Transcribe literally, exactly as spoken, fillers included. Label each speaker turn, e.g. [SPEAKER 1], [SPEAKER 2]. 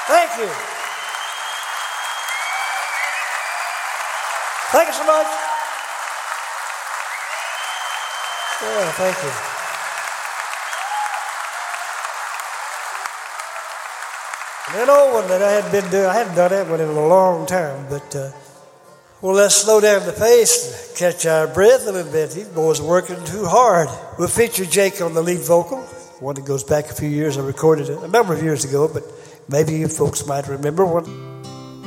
[SPEAKER 1] Thank you. Thank you so much. Yeah, thank you. That old one that I hadn't been doing, I hadn't done that one in a long time, but uh, well, let's slow down the pace and catch our breath a little bit. These boys are working too hard. We'll feature Jake on the lead vocal, one that goes back a few years. I recorded it a number of years ago, but maybe you folks might remember one.